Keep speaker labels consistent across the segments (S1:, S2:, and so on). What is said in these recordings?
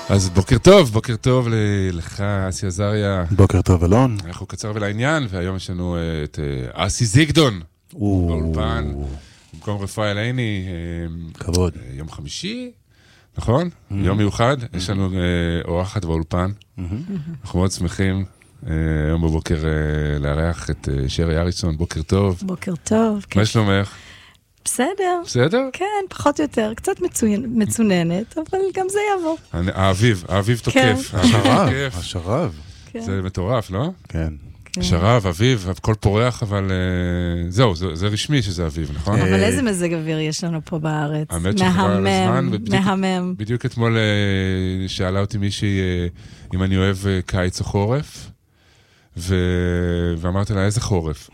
S1: אז בוקר טוב לך, אסי עזריה.
S2: בוקר טוב, אלון.
S1: אנחנו קצר ולעניין, והיום יש לנו את אסי זיגדון. באולפן, במקום רפאל עיני.
S2: כבוד.
S1: יום חמישי, נכון? יום מיוחד. יש לנו אורחת באולפן. אנחנו מאוד שמחים היום בבוקר לארח את שרי אריסון. בוקר טוב.
S3: בוקר טוב.
S1: מה שלומך?
S3: בסדר.
S1: בסדר?
S3: כן, פחות או יותר. קצת מצוננת, אבל גם זה יעבור.
S1: האביב תוקף.
S2: השרב.
S1: זה מטורף, לא?
S2: כן.
S1: שרב, אביב, הכל פורח, אבל זהו, זה רשמי שזה אביב, נכון?
S3: אבל איזה מזג אוויר יש לנו פה בארץ? מהמם.
S1: בדיוק אתמול שאלה אותי מישהי אם אני אוהב קיץ או חורף, ואמרתי לה, איזה חורף?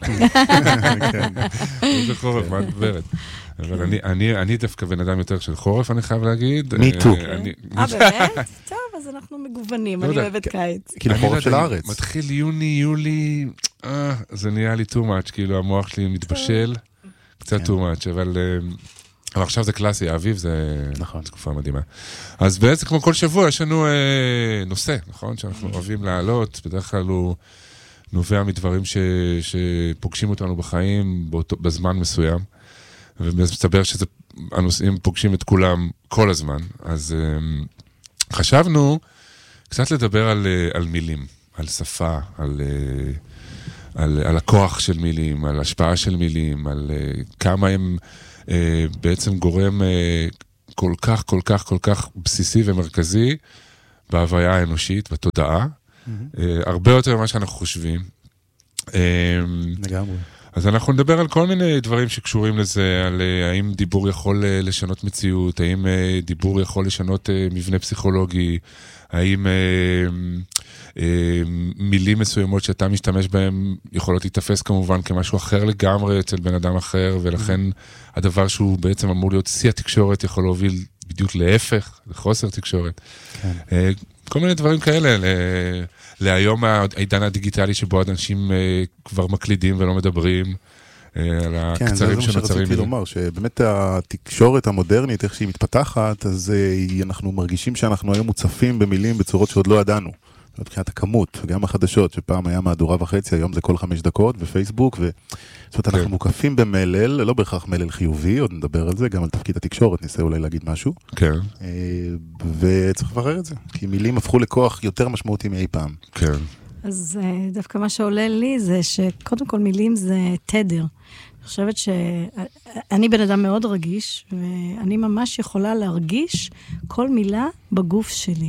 S1: איזה חורף, מה את מדברת? אבל אני דווקא בן אדם יותר של חורף, אני חייב להגיד.
S2: Me too.
S3: באמת? טוב, אז אנחנו מגוונים, אני אוהבת קיץ.
S2: כאילו חורף של הארץ.
S1: מתחיל יוני, יולי, זה נהיה לי too much, כאילו המוח שלי מתבשל, קצת too much, אבל עכשיו זה קלאסי, האביב זה תקופה מדהימה. אז בעצם כמו כל שבוע יש לנו נושא, נכון? שאנחנו אוהבים לעלות, בדרך כלל הוא נובע מדברים שפוגשים אותנו בחיים בזמן מסוים, ומסתבר שהנושאים פוגשים את כולם כל הזמן. אז חשבנו קצת לדבר על מילים, על שפה, על הכוח של מילים, על השפעה של מילים, על כמה הם בעצם גורם כל כך בסיסי ומרכזי בהוויה האנושית, בתודעה, הרבה יותר ממה שאנחנו חושבים.
S2: לגמרי.
S1: אז אנחנו נדבר על כל מיני דברים שקשורים לזה, על האם דיבור יכול לשנות מציאות, האם דיבור יכול לשנות מבנה פסיכולוגי, האם מילים מסוימות שאתה משתמש בהן יכולות להתאפס כמובן כמשהו אחר לגמרי אצל בן אדם אחר, ולכן הדבר שהוא בעצם אמור להיות שיא התקשורת יכול להוביל בדיוק להפך, לחוסר תקשורת. כל מיני דברים כאלה, להיום העידן הדיגיטלי שבו אנשים כבר מקלידים ולא מדברים, על הקצרים שנוצרים.
S2: כן, זה מה שרציתי לומר, שבאמת התקשורת המודרנית, איך שהיא מתפתחת, אז אנחנו מרגישים שאנחנו היום מוצפים במילים בצורות שעוד לא ידענו. מבחינת הכמות, גם החדשות, שפעם היה מהדורה וחצי, היום זה כל 5 דקות, בפייסבוק, זאת אומרת, אנחנו מוקפים במלל, לא בהכרח מלל חיובי, עוד נדבר על זה, גם על תפקיד התקשורת, ניסה אולי להגיד משהו.
S1: כן.
S2: וצריך לברר את זה, כי מילים הפכו לכוח יותר משמעותי מאי פעם.
S1: כן.
S3: אז דווקא מה שעולה לי זה שקודם כל מילים זה תדר. אני חושבת שאני בן אדם מאוד רגיש, ואני ממש יכולה להרגיש כל מילה בגוף שלי.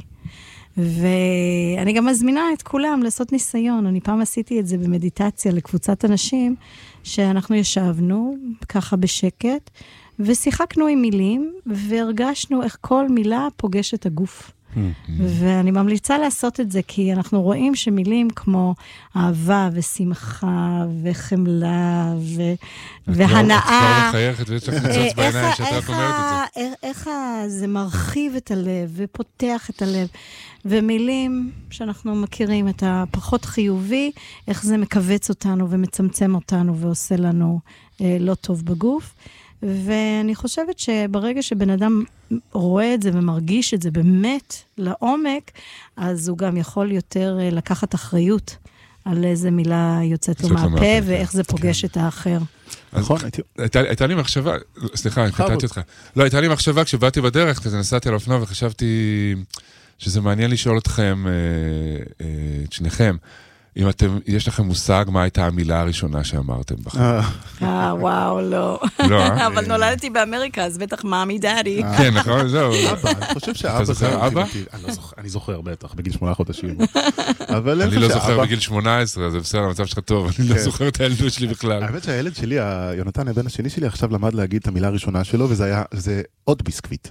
S3: ואני גם מזמינה את כולם לעשות ניסיון. אני פעם עשיתי את זה במדיטציה לקבוצת אנשים, שאנחנו ישבנו ככה בשקט, ושיחקנו עם מילים, והרגשנו איך כל מילה פוגשת את הגוף. ואני ממליצה לעשות את זה, כי אנחנו רואים שמילים כמו אהבה ושמחה וחמלה והנאה,
S1: את כבר מחייכת ויש לך ניצוץ בעיניים שאתה רק אומרת את זה.
S3: איך זה מרחיב את הלב ופותח את הלב. ומילים שאנחנו מכירים את הפחות חיובי, איך זה מקבץ אותנו ומצמצם אותנו ועושה לנו לא טוב בגוף. ואני חושבת שברגע שבן אדם רואה את זה ומרגיש את זה באמת לעומק, אז הוא גם יכול יותר לקחת אחריות על איזה מילה יוצאת לו מהפה, ואיך זה פוגש את האחר.
S1: נכון. הייתה לי מחשבה, סליחה, קטעתי אותך. לא, הייתה לי מחשבה כשבאתי בדרך, אז נסעתי על אופנוע וחשבתי שזה מעניין לשאול אתכם, את שניכם, אם יש לכם מושג מה הייתה המילה הראשונה שאמרתם בחיים.
S3: וואו, לא.
S1: לא,
S3: אבל נולדתי באמריקה, אז בטח מאמי דאדי.
S1: כן, נכון, זהו.
S2: אבא, אני חושב שאבא זה...
S1: אבא?
S2: אני זוכר בטח, בגיל 8 חודשים.
S1: אני לא זוכר בגיל 18, זה בסדר, המצב שלך טוב, אני לא זוכר את הילדות שלי בכלל.
S2: האמת שהילד שלי, יונתן, הבן השני שלי, עכשיו למד להגיד את המילה הראשונה שלו, וזה עוד ביסקוויט.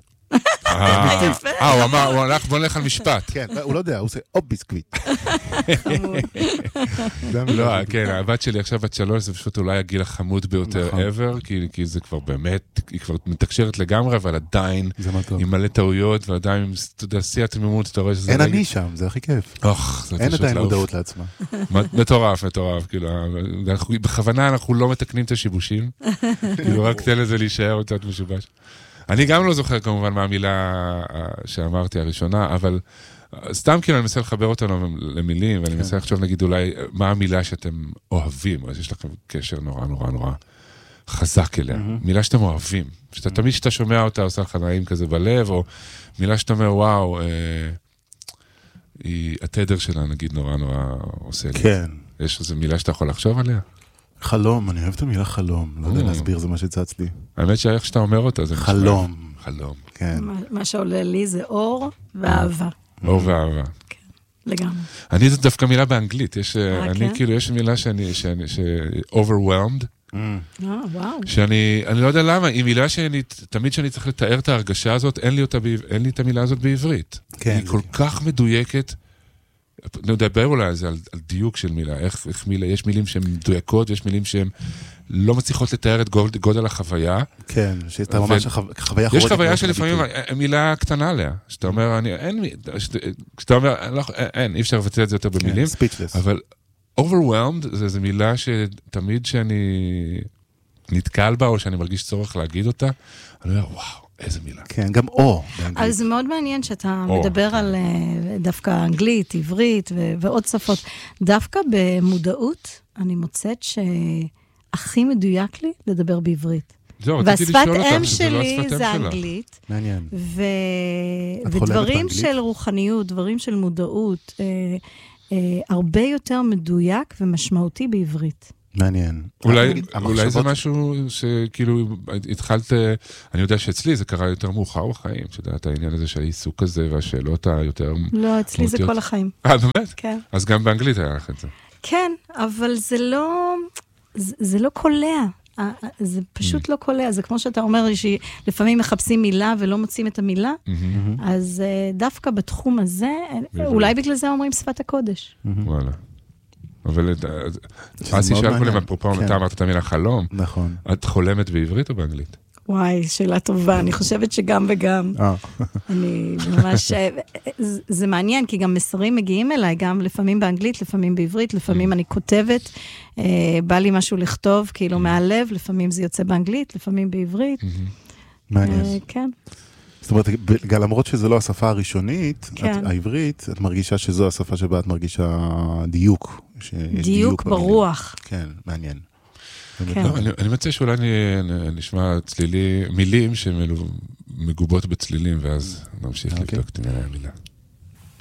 S1: הוא אמר, הוא הלך בוא נלך על משפט.
S2: כן, הוא לא יודע, הוא עושה עוד ביסקוויט.
S1: לא, כן, הבת שלי עכשיו בת 3, זה פשוט אולי הגיל החמוד ביותר ever, כי זה כבר באמת, היא כבר מתקשרת לגמרי, אבל עדיין היא מלא טעויות, ועדיין, אתה יודע, שיא התמימות, אתה רואה שזה...
S2: אין אני שם, זה הכי כיף. אין עדיין מודעות לעצמה.
S1: מטורף, כאילו, בכוונה אנחנו לא מתקנים את השיבושים, כאילו רק תן לזה להישאר קצת משובש. אני גם לא זוכר כמובן מה המילה שאמרתי הראשונה, אבל סתם כאילו אני מנסה לחבר אותנו למילים, ואני מנסה לחשוב נגיד אולי מה המילה שאתם אוהבים, אז יש לכם קשר נורא נורא נורא חזק אליה. מילה שאתם אוהבים, תמיד שאתה שומע אותה עושה לך נעים כזה בלב, או מילה שאתה אומר וואו, התדר שלה נגיד נורא נורא עושה לי.
S2: כן.
S1: יש איזו מילה שאתה יכול לחשוב עליה?
S2: חלום, אני אוהב את המילה חלום. לא יודע להסביר, זה מה שצץ לי.
S1: האמת שאיך שאתה אומר אותה, זה
S2: חלום.
S1: חלום.
S2: כן.
S3: מה שעולה לי זה אור ואהבה.
S1: אור ואהבה.
S3: כן, לגמרי.
S1: אני זאת דווקא מילה באנגלית. אני
S3: כן?
S1: כאילו, יש מילה overwhelmed.
S3: וואו.
S1: שאני לא יודע למה, היא מילה תמיד שאני צריך לתאר את ההרגשה הזאת, אין לי את המילה הזאת בעברית. היא כל כך מדויקת. נדבר אולי על זה, על דיוק של מילה, איך מילה, יש מילים שהן מדויקות, ויש מילים שהן לא מצליחות לתאר את גודל החוויה.
S2: כן, שאתה ממש חוויה
S1: יש חוויה שלפעמים מילה קטנה עליה, שאתה אומר, כשאתה אומר, אי אפשר לבטא את זה יותר במילים, אבל overwhelmed זה מילה שתמיד שאני נתקל בה, או שאני מרגיש צורך להגיד אותה, אני אומר, וואו, איזה מילה.
S2: כן, גם או.
S3: אז זה מאוד מעניין שאתה מדבר על דווקא אנגלית, עברית ועוד שפות. דווקא במודעות אני מוצאת שהכי מדויק לי לדבר בעברית. והשפת אם שלי זה אנגלית.
S2: מעניין.
S3: ודברים של רוחניות, דברים של מודעות, הרבה יותר מדויק ומשמעותי בעברית.
S2: מעניין.
S1: אולי זה משהו שכאילו התחלת, אני יודע שאצלי זה קרה יותר מאוחר בחיים, שדעת העניין הזה שהעיסוק הזה והשאלות היותר...
S3: לא, אצלי זה כל החיים.
S1: באמת?
S3: כן.
S1: אז גם באנגלית היה לך את זה.
S3: כן, אבל זה לא קולע. זה פשוט לא קולע. זה כמו שאתה אומר, שלפעמים מחפשים מילה ולא מוצאים את המילה, אז דווקא בתחום הזה, אולי בגלל זה אומרים שפת הקודש.
S1: וואלה. אבל אסי שאל קודם, אפרופו, אתה אמרת את המילה חלום.
S2: נכון.
S1: את חולמת בעברית או באנגלית?
S3: וואי, שאלה טובה. אני חושבת שגם וגם. אני ממש... זה מעניין, כי גם מסרים מגיעים אליי, גם לפעמים באנגלית, לפעמים בעברית, לפעמים אני כותבת, בא לי משהו לכתוב, כאילו מהלב, לפעמים זה יוצא באנגלית, לפעמים בעברית.
S2: מעניין.
S3: כן.
S2: זאת אומרת, למרות שזו לא השפה הראשונית, העברית, את מרגישה שזו השפה שבה את מרגישה דיוק.
S3: דיוק ברוח.
S2: כן, מעניין.
S1: אני מציע שאולי נשמע מילים שמגובות בצלילים, ואז נמשיך לבדוק את המילה.